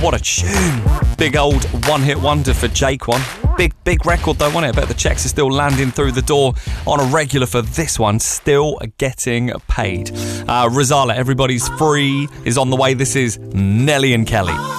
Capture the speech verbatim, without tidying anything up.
What a tune. Big old one-hit wonder for Jaquan. Big, big record though, wasn't it? I bet the checks are still landing through the door on a regular for this one. Still getting paid. Uh, Rosala, Everybody's Free is on the way. This is Nelly and Kelly.